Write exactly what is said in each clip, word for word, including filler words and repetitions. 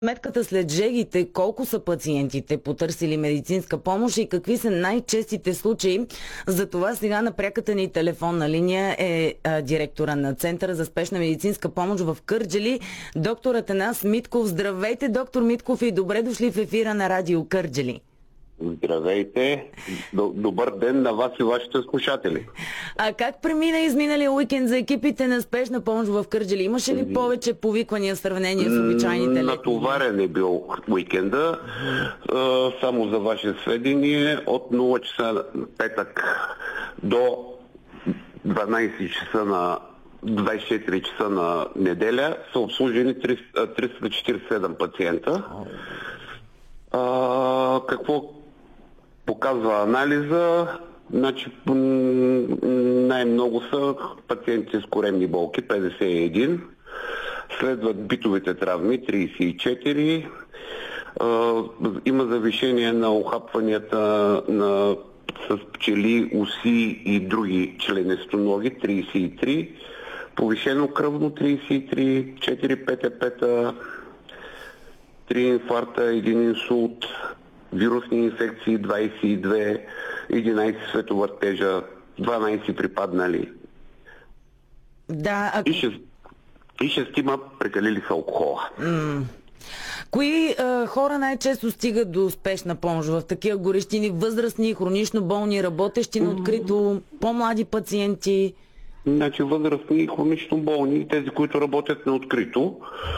Сметката след жегите, колко са пациентите потърсили медицинска помощ и какви са най-честите случаи? За това сега на пряката ни телефонна линия е а, директора на Центъра за спешна медицинска помощ в Кърджали, доктор Атанас Митков. Здравейте, доктор Митков, и добре дошли в ефира на Радио Кърджали. Здравейте! Добър ден на вас и вашите слушатели. А как премина изминалия уикенд за екипите на спешна помощ в Кърджали? Имаше ли повече повиквания в сравнение с обичайните летни? Натоварен е бил уикенда. Само за ваше сведение, от нула часа петък до дванайсет часа на двайсет и четири часа на неделя са обслужени триста четирийсет и седем пациента. А, какво показва анализа? Значи, най-много са пациенти с коремни болки, петдесет и един. Следват битовите травми, трийсет и четири. А, има завишение на охапванията на, с пчели, уси и други членестоноги, трийсет и три. Повишено кръвно, трийсет и три, четири ПТП-та, три инфаркта, един инсулт, вирусни инфекции двайсет и две, единайсет световъртежа, дванайсет припаднали. Да, а... И, шест, и шестима прекалили с алкохола. М- Кои а, хора най-често стигат до спешна помощ в такива горещини? Възрастни, хронично болни, работещи на открито, по-млади пациенти? Значи възрастни и хронично болни, тези, които работят на открито.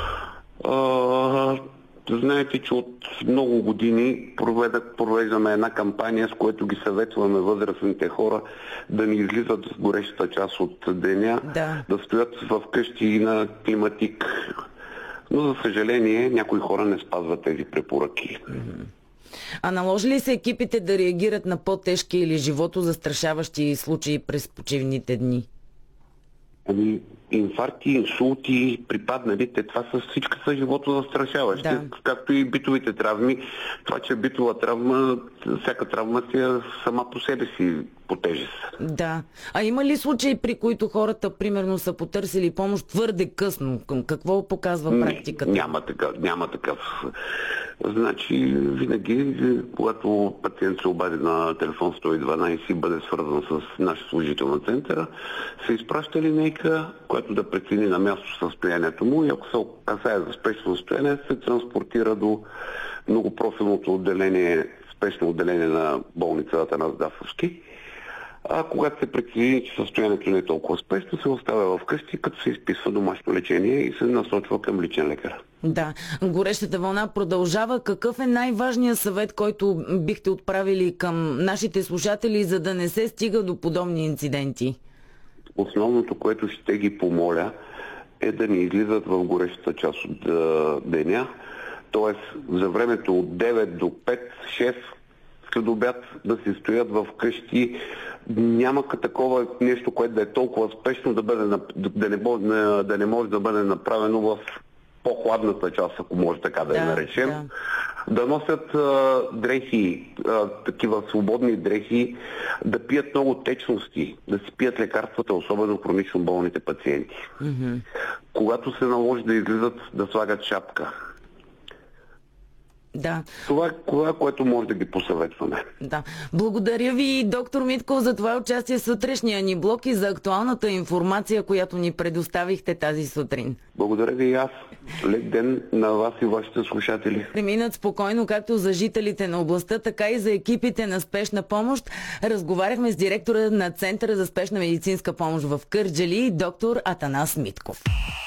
А, знаете, че от много години провеждаме една кампания, с която ги съветваме възрастните хора да не излизат в горещата част от деня, да, да стоят в къщи на климатик. Но, за съжаление, някои хора не спазват тези препоръки. А наложи ли се екипите да реагират на по-тежки или животозастрашаващи случаи през почивните дни? Ами, инфаркти, инсулти, припадналите, това са всички са животозастрашаващи. Да. Както и битовите травми. Това, че битова травма, всяка травма си е сама по себе си по тежест. Да. А има ли случаи, при които хората, примерно, са потърсили помощ твърде късно? Какво показва практиката? Не, няма такъв. Няма такъв. Значи, винаги, когато пациент се обади на телефон сто и дванайсет и бъде свързан с наш служител на центъра, се изпраща линейка, която да прецени на място състоянието му, и ако се касае за спешно състояние, се транспортира до многопрофилното отделение, спешно отделение на болницата на Дафовски. А когато се прецени, че състоянието не е толкова спешно, се оставя вкъщи, като се изписва домашно лечение и се насочва към личен лекар. Да, горещата вълна продължава. Какъв е най-важният съвет, който бихте отправили към нашите слушатели, за да не се стига до подобни инциденти? Основното, което ще ги помоля, е да не излизат в горещата част от деня, т.е. за времето от девет до пет-шест след обяд да се стоят в къщи. Няма такова нещо, което да е толкова спешно, да, бъде, да, не, да не може да бъде направено в по-хладната част, ако може така да, да я наречем. Да. Да носят а, дрехи, а, такива свободни дрехи, да пият много течности, да си пият лекарствата, особено хронично болните пациенти. Mm-hmm. Когато се наложи да излизат, да слагат шапка. Да. Това е това, което може да ги посъветваме. Да. Благодаря ви, доктор Митков, за това участие в сутрешния ни блок и за актуалната информация, която ни предоставихте тази сутрин. Благодаря ви и аз. Лек ден на вас и вашите слушатели. Преминат спокойно както за жителите на областта, така и за екипите на спешна помощ. Разговаряхме с директора на Центъра за спешна медицинска помощ в Кърджали, доктор Атанас Митков.